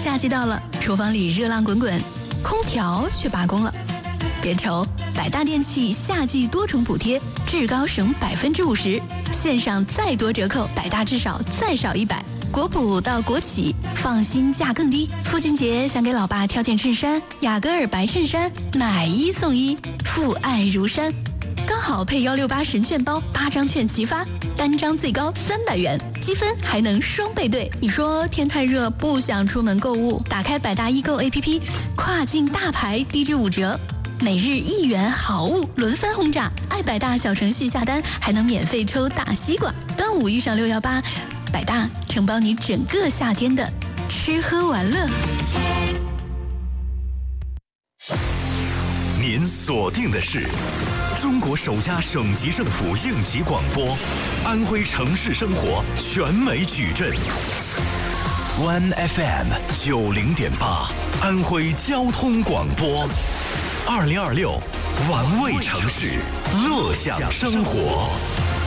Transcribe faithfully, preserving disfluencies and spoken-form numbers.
夏季到了，厨房里热浪滚滚，空调却罢工了。别愁，百大电器夏季多重补贴，至高省百分之五十，线上再多折扣，百大至少再少一百。国补到国企，放心价更低。父亲节想给老爸挑件衬衫，雅戈尔白衬衫买一送一，父爱如山。刚好配幺六八神券包，八张券齐发，单张最高三百元，积分还能双倍兑。你说天太热不想出门购物，打开百大易购 A P P， 跨境大牌低至五折，每日一元好物轮番轰炸。爱百大小程序下单还能免费抽大西瓜。端午遇上六幺八，百大承包你整个夏天的吃喝玩乐。 您锁定的是中国首家省级政府应急广播，安徽城市生活全美矩阵 ，One F M 九零点八，安徽交通广播，二零二六，玩味城市，乐享生活。